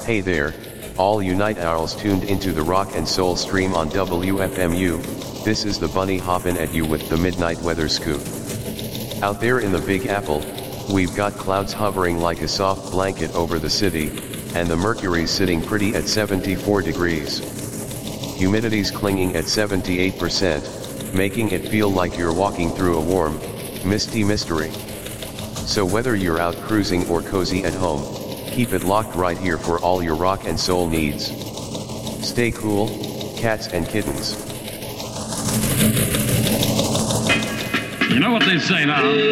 Hey there, all you night owls tuned into the rock and soul stream on WFMU, this is the bunny hoppin' at you with the midnight weather scoop. Out there in the Big Apple, we've got clouds hovering like a soft blanket over the city, and the mercury's sitting pretty at 74 degrees. Humidity's clinging at 78%, making it feel like you're walking through a warm, misty mystery. So whether you're out cruising or cozy at home, keep it locked right here for all your rock and soul needs. Stay cool, cats and kittens. You know what they say now.